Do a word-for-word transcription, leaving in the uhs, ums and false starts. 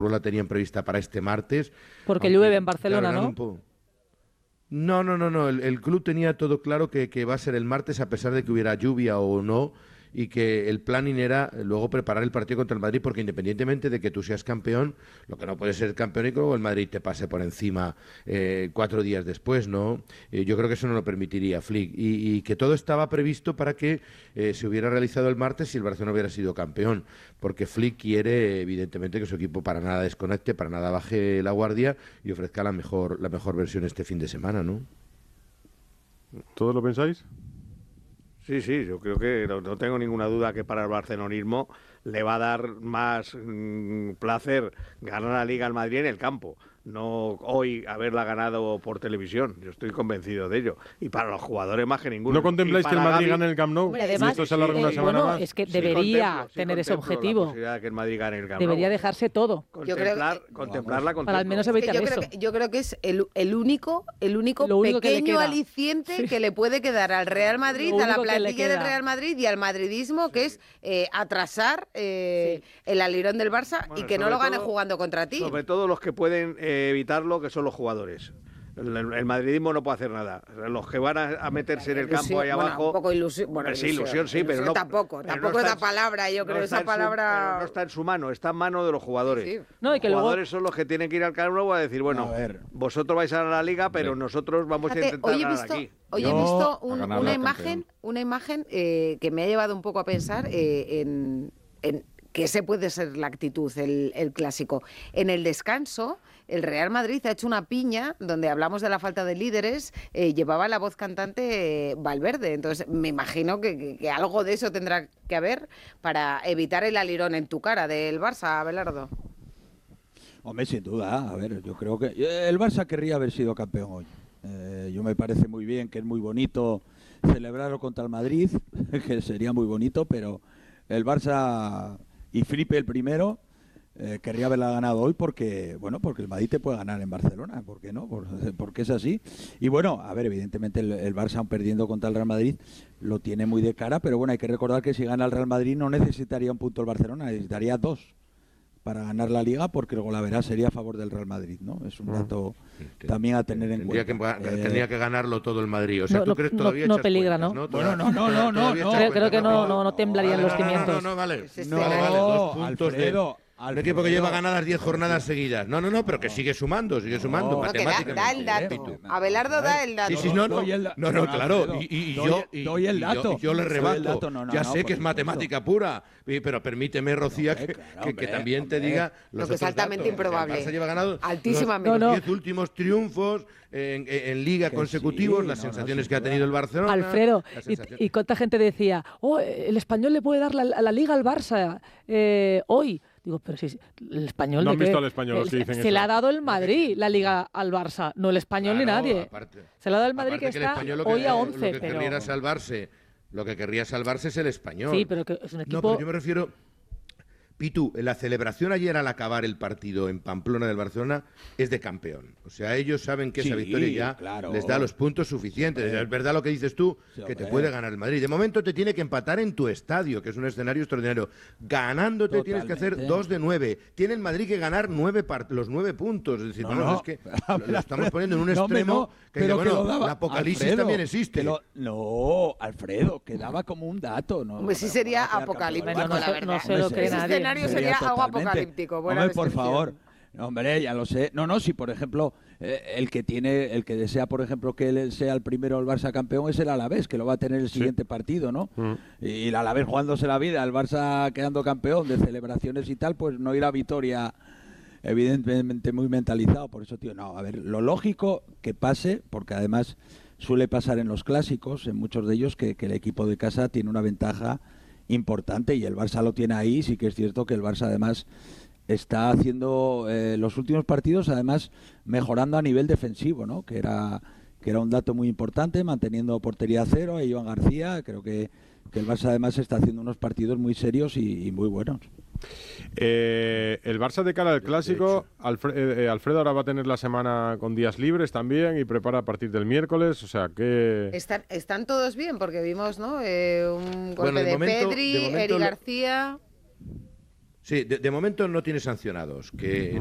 la tenían prevista para este martes. Porque llueve en Barcelona, claro, ¿no? No, no, no, no. El, el club tenía todo claro que, que va a ser el martes a pesar de que hubiera lluvia o no, y que el planning era luego preparar el partido contra el Madrid, porque independientemente de que tú seas campeón, lo que no puede ser campeón y que luego el Madrid te pase por encima eh, cuatro días después, ¿no? Eh, yo creo que eso no lo permitiría Flick, y, y que todo estaba previsto para que eh, se hubiera realizado el martes si el Barcelona hubiera sido campeón, porque Flick quiere evidentemente que su equipo para nada desconecte, para nada baje la guardia y ofrezca la mejor, la mejor versión este fin de semana, ¿no? ¿Todos lo pensáis? Sí, sí, yo creo que no, no tengo ninguna duda que para el barcelonismo le va a dar más mmm, placer ganar la Liga al Madrid en el campo, no hoy haberla ganado por televisión. Yo estoy convencido de ello. Y para los jugadores más que ninguno. ¿No contempláis que el Madrid gane el Camp Nou? Hombre, además, y esto se alarga eh, una semana bueno, más. es que Sí, debería contemplo, sí, tener ese contemplo objetivo. la posibilidad de que el Madrid gane el Camp Debería Nou. dejarse todo. Contemplar, Yo creo que- contemplarla, Para al menos Es que evitar yo, eso. creo que, yo creo que es el, el único, el único Lo único que le pequeño queda. aliciente Sí. que le puede quedar al Real Madrid, Lo a la único que le plantilla del queda. Real Madrid y al madridismo, que es eh, atrasar eh, el alirón del Barça Bueno, y que no sobre lo gane todo- jugando contra ti. Sobre todo los que pueden eh, evitarlo, que son los jugadores. El, el- el madridismo no puede hacer nada. Los que van a, a meterse en el campo ahí Bueno, abajo. un poco ilusión. Bueno, Hombre, sí, ilusión, sí, pero no. Tampoco, pero tampoco no es está la en- palabra, yo no creo está esa en su- palabra. pero no está en su mano, está en mano de los jugadores. Sí. No, y que los luego- jugadores son los que tienen que ir al Camp Nou a decir, bueno, A ver. vosotros vais a ganar la Liga, pero nosotros vamos Fíjate, a intentar hoy he ganar visto, aquí. hoy he Yo, visto a un- ganar una la imagen, campeón. una imagen eh, que me ha llevado un poco a pensar eh, en, en que ese puede ser la actitud, el, el clásico. En el descanso, el Real Madrid ha hecho una piña donde hablamos de la falta de líderes, eh, llevaba la voz cantante eh, Valverde. Entonces, me imagino que, que- que algo de eso tendrá que haber para evitar el alirón en tu cara del Barça, Abelardo. Hombre, sin duda, a ver, yo creo que eh, el Barça querría haber sido campeón hoy. Eh, yo me parece muy bien, que es muy bonito celebrarlo contra el Madrid, que sería muy bonito, pero el Barça y Felipe el primero eh, querría haberla ganado hoy porque, bueno, porque el Madrid te puede ganar en Barcelona, ¿por qué no? Por- porque es así. Y bueno, a ver, evidentemente el, el Barça, aun perdiendo contra el Real Madrid, lo tiene muy de cara, pero bueno, hay que recordar que si gana el Real Madrid no necesitaría un punto el Barcelona, necesitaría dos para ganar la Liga, porque el golaveras sería a favor del Real Madrid, ¿no? Es un dato también a tener en Tendría cuenta. que, Eh, tendría que ganarlo todo el Madrid. O sea, No, ¿tú no, crees no- todavía no echas peligra, cuentas, ¿no? Bueno, no, no, no, no, Todavía no. echas Creo, creo cuentas, que no, no, no temblarían Vale, los no, no, cimientos. No, no, vale. Ese No, vale, vale, dos puntos Alfredo, de... Un Alfredo. equipo que lleva ganadas diez jornadas seguidas. No, no, no, pero que sigue sumando, sigue sumando. No, que da, matemáticamente. da el dato. Pitu. Abelardo da el dato. Sí, sí, no, no, Doy el da- no, no, no, claro, Alfredo, y, y- y doy yo, el- y, doy el y yo- dato. y yo, le Doy el rebato, dato, no, no, ya no, sé por que es supuesto. matemática pura, y- pero permíteme, Rocía, Hombre, que, claro, que- que hombre, también te hombre. diga Lo los que es otros altamente datos. improbable. El Barça lleva ganado Altísimamente. los, No, no. los diez últimos triunfos en, en- en Liga Que consecutivos, sí, las no, no, sensaciones sin que ha duda. tenido el Barcelona. Alfredo, las y, sensaciones- y cuánta gente decía, oh, el español le puede dar la, la Liga al Barça eh, hoy. Digo, pero si el español... No ¿de han qué? visto al español los que El- dicen Se eso. le ha dado el Madrid la Liga al Barça, no el español ni Claro, nadie. aparte- Se le ha dado el Madrid aparte que el está español lo que- hoy a Lo once, que pero... querría salvarse, lo que querría salvarse es el español. Sí, pero que es un No, equipo... pero yo me refiero... Pitu, la celebración ayer al acabar el partido en Pamplona del Barcelona es de campeón. O sea, ellos saben que esa Sí, victoria ya claro. les da los puntos suficientes. Sí, es verdad lo que dices tú, Sí, que te hombre. puede ganar el Madrid. De momento te tiene que empatar en tu estadio, que es un escenario extraordinario. Ganándote tienes que hacer Totalmente. dos de nueve. Tiene el Madrid que ganar nueve par- los nueve puntos. Es decir, No, vamos, no. es que lo, lo estamos poniendo en un No, hombre, extremo no, que pero dice, que bueno, lo daba- el apocalipsis Alfredo, también existe. que lo- no, Alfredo, que daba como un dato. No, Hombre, sí Pero sería ¿cómo va a quedar apocalíptico, campeón? No, no la se- verdad. no se lo cree Ese nadie. escenario sería algo totalmente. apocalíptico. Buena Hombre, por descripción. favor. No, hombre, ya lo sé. No, no, si por ejemplo eh, el que tiene, el que desea, por ejemplo, que él sea el primero el Barça campeón es el Alavés, que lo va a tener el siguiente partido, ¿no? Mm. Y el Alavés jugándose la vida, el Barça quedando campeón de celebraciones y tal, pues no irá a Vitoria evidentemente muy mentalizado. Por eso, tío, no, a ver, lo lógico que pase, porque además suele pasar en los clásicos, en muchos de ellos, que, que el equipo de casa tiene una ventaja importante y el Barça lo tiene ahí. Sí que es cierto que el Barça además está haciendo eh, los últimos partidos, además mejorando a nivel defensivo, ¿no? Que era que era un dato muy importante, manteniendo portería cero a Iván García. Creo que, que el Barça además está haciendo unos partidos muy serios y, y muy buenos. Eh, el Barça de cara al clásico, Alfre- eh, eh, Alfredo ahora va a tener la semana con días libres también y prepara a partir del miércoles, o sea que... ¿Están, están todos bien? Porque vimos, ¿no? Eh, un golpe Bueno, de de, momento- Pedri, de momento Eri lo- García. Sí, de, de momento no tiene sancionados, que